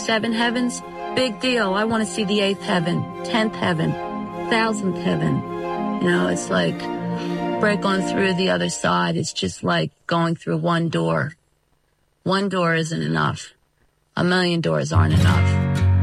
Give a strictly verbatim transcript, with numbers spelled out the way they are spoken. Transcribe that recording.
seven heavens, big deal. I want to see the eighth heaven, tenth heaven, thousandth heaven. You know, it's like break on through the other side. It's just like going through one door. One door isn't enough. A million doors aren't enough.